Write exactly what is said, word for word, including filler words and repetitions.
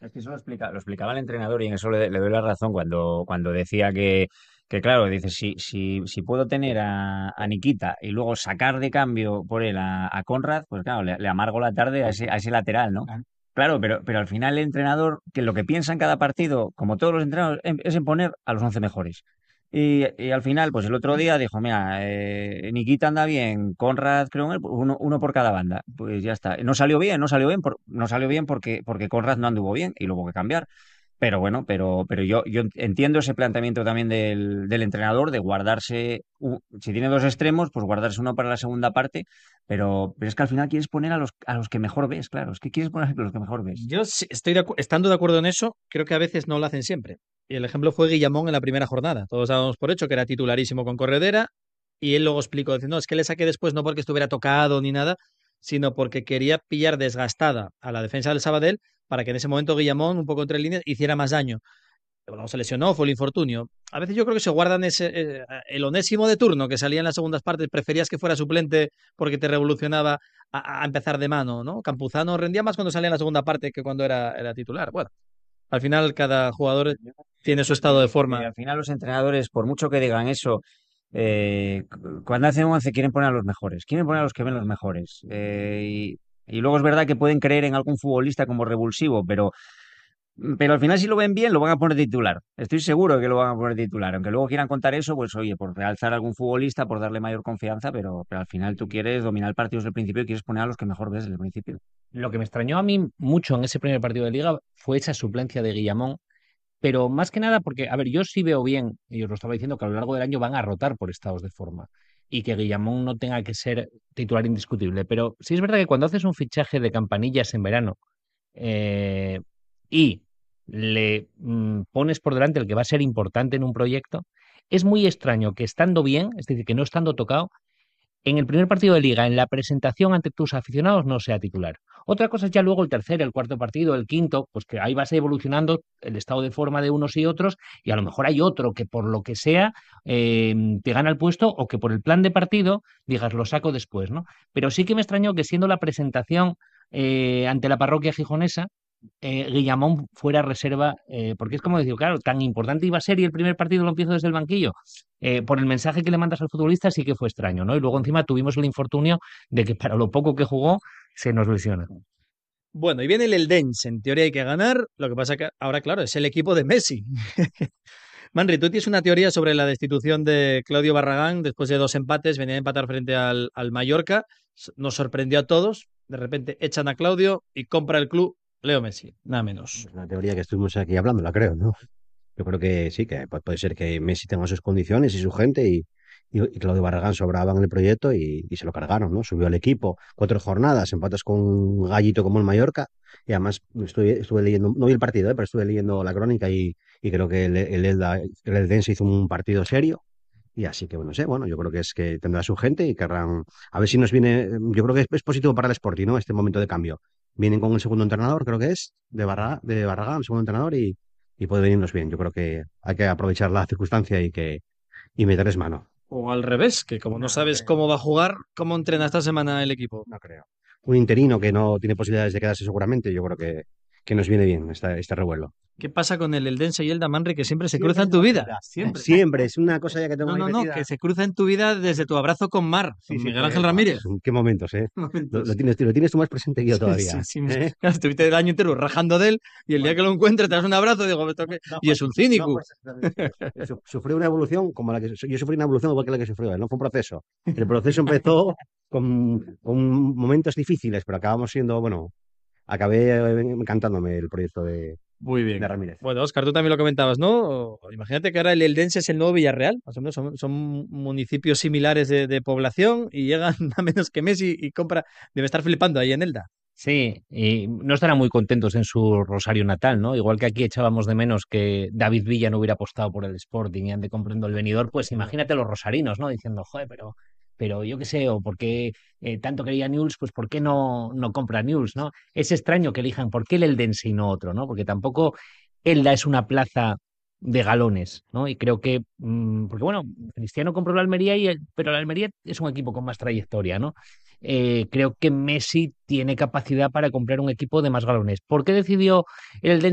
Es que eso lo explica, lo explicaba el entrenador y en eso le, le doy la razón cuando, cuando decía que, que claro, dice, si, si, si puedo tener a, a Nikita y luego sacar de cambio por él a, a Conrad, pues claro, le, le amargo la tarde a ese, a ese lateral, ¿no? Claro. Claro, pero, pero al final el entrenador, que lo que piensa en cada partido, como todos los entrenadores, en- es en poner a los once mejores. Y, y al final, pues el otro día dijo, mira, eh, Nikita anda bien, Conrad creo que uno, uno por cada banda. Pues ya está. No salió bien, no salió bien, por- no salió bien porque, porque Conrad no anduvo bien y lo hubo que cambiar. Pero bueno, pero, pero yo, yo entiendo ese planteamiento también del, del entrenador de guardarse, u- si tiene dos extremos, pues guardarse uno para la segunda parte, pero, pero es que al final quieres poner a los, a los que mejor ves, claro, es que quieres poner a los que mejor ves. Yo sí estoy de acu- estando de acuerdo en eso, creo que a veces no lo hacen siempre. Y el ejemplo fue Guillamón en la primera jornada. Todos dábamos por hecho que era titularísimo con Corredera y él luego explicó, dice, no, es que le saqué después no porque estuviera tocado ni nada, sino porque quería pillar desgastada a la defensa del Sabadell para que en ese momento Guillamón, un poco entre líneas, hiciera más daño. Bueno, se lesionó, fue el infortunio. A veces yo creo que se guardan ese, eh, el onésimo de turno que salía en las segundas partes, preferías que fuera suplente porque te revolucionaba a, a empezar de mano, ¿no? Campuzano rendía más cuando salía en la segunda parte que cuando era, era titular. Bueno, al final cada jugador Yo tiene su pienso estado de que, que forma. al final los entrenadores, por mucho que digan eso, eh, cu- cuando hacen un once quieren poner a los mejores, quieren poner a los que ven los mejores. Eh, y, y luego es verdad que pueden creer en algún futbolista como revulsivo, pero, pero al final si lo ven bien lo van a poner titular. Estoy seguro que lo van a poner titular. Aunque luego quieran contar eso, pues oye, por realzar a algún futbolista, por darle mayor confianza, pero, pero al final tú quieres dominar el partido desde el principio y quieres poner a los que mejor ves desde el principio. Lo que me extrañó a mí mucho en ese primer partido de Liga fue esa suplencia de Guillamón, pero más que nada porque, a ver, yo sí veo bien, y os lo estaba diciendo, que a lo largo del año van a rotar por estados de forma y que Guillamón no tenga que ser titular indiscutible, pero sí es verdad que cuando haces un fichaje de campanillas en verano eh, y le mm, pones por delante el que va a ser importante en un proyecto, es muy extraño que estando bien, es decir, que no estando tocado, en el primer partido de liga, en la presentación ante tus aficionados, no sea titular. Otra cosa es ya luego el tercer, el cuarto partido, el quinto, pues que ahí vas evolucionando el estado de forma de unos y otros, y a lo mejor hay otro que por lo que sea eh, te gana el puesto o que por el plan de partido digas lo saco después, ¿no? Pero sí que me extrañó que siendo la presentación eh, ante la parroquia gijonesa, eh, Guillamón fuera reserva, eh, porque es como decir, claro, tan importante iba a ser y el primer partido lo empiezo desde el banquillo. Eh, por el mensaje que le mandas al futbolista sí que fue extraño, ¿no? Y luego encima tuvimos el infortunio de que para lo poco que jugó se nos lesiona. Bueno, y viene el Eldense, en teoría hay que ganar, lo que pasa que ahora, claro, es el equipo de Messi. Manri, tú tienes una teoría sobre la destitución de Claudio Barragán después de dos empates, venía a empatar frente al, al Mallorca, s- nos sorprendió a todos, de repente echan a Claudio y compra el club Leo Messi, nada menos. Es una teoría que estuvimos aquí hablando, la creo, ¿no? Yo creo que sí, que pu- puede ser que Messi tenga sus condiciones y su gente y, y, y Claudio Barragán sobraba en el proyecto y, y se lo cargaron, ¿no? Subió al equipo cuatro jornadas, empatas con un gallito como el Mallorca y además estuve, estuve leyendo, no vi el partido, ¿eh? Pero estuve leyendo la crónica y, y creo que el, el, Elda- el Eldense hizo un partido serio y así que bueno, sé, bueno, yo creo que es que tendrá su gente y querrán, a ver si nos viene, yo creo que es, es positivo para el Sporting, ¿no? Este momento de cambio. Vienen con un segundo entrenador, creo que es, de Barra, de Barragán, segundo entrenador y y puede venirnos bien. Yo creo que hay que aprovechar la circunstancia y que y meterles mano. O al revés, que como no No, no sabes creo. cómo va a jugar, ¿cómo entrena esta semana el equipo? No creo. Un interino que no tiene posibilidades de quedarse seguramente, yo creo que, que nos viene bien esta- este revuelo. ¿Qué pasa con el Eldense y el Damanri que siempre se Siempre cruza se en me tu vida? olvida. Siempre. Siempre, es una cosa ya que tengo No, ahí no, no, que metida. se cruza en tu vida desde tu abrazo con Mar, Sí, con sí, Miguel que, Ángel buah, Ramírez. qué momentos, ¿eh? Lo, lo Momentos. tienes, lo tienes tú más presente que yo Sí, sí, todavía. sí. ¿Eh? Claro, estuviste el año entero rajando de él y el día Bueno, que lo encuentres te das un abrazo y digo, "¿Esto qué?". no Y fue, es un no cínico. fue exactamente eso. Su- Sufrió una evolución como la que yo sufrí una evolución igual que la que sufrió él, no fue un proceso. El proceso empezó con, con momentos difíciles, pero acabamos siendo, bueno, acabé eh, encantándome el proyecto de, Muy de bien. Ramírez. Bueno, Oscar, tú también lo comentabas, ¿no? Imagínate que ahora el Eldense es el nuevo Villarreal, más o menos son, son municipios similares de, de población y llegan a menos que Messi y compra, debe estar flipando ahí en Elda. Sí, y no estarán muy contentos en su Rosario natal, ¿no? Igual que aquí echábamos de menos que David Villa no hubiera apostado por el Sporting y ande comprando el venidor, pues imagínate los rosarinos, ¿no? Diciendo, joder, pero, pero yo qué sé, o por qué eh, tanto quería Newell's, pues ¿por qué no, no compra Newell's, ¿no? Es extraño que elijan por qué el Eldense y no otro, ¿no? Porque tampoco Elda es una plaza de galones, ¿no? Y creo que, mm, porque bueno, Cristiano compró la Almería, y el- pero la Almería es un equipo con más trayectoria, ¿no? Eh, creo que Messi tiene capacidad para comprar un equipo de más galones. ¿Por qué decidió el